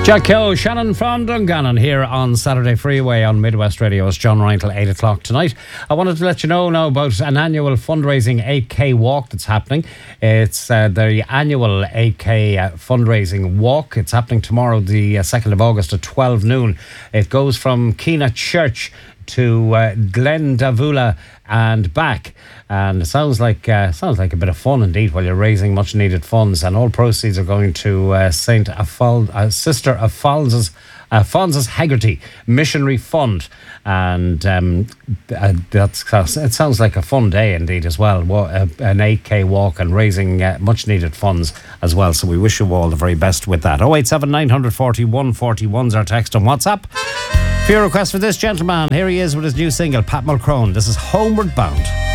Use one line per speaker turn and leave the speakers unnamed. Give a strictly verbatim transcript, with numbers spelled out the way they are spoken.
Jacko Shannon from Dungannon here on Saturday Freeway on Midwest Radio. It's John Ryan till eight o'clock tonight. I wanted to let you know now about an annual fundraising eight K walk that's happening. It's uh, the annual eight K uh, fundraising walk. It's happening tomorrow, the uh, second of August at twelve noon. It goes from Keena Church to uh, Glendavula and back, and it sounds like uh, sounds like a bit of fun indeed. While you're raising much needed funds, and all proceeds are going to uh, Saint Afal, uh, Sister Afalz's Alphonsus Haggerty Missionary Fund, and um, uh, that's it. Sounds like a fun day indeed as well. Uh, an eight K walk and raising uh, much needed funds as well. So we wish you all the very best with that. oh eight seven nine four one four one is our text on WhatsApp. For your request for this gentleman, here he is with his new single, Pat Mulcrone. This is Homeward Bound.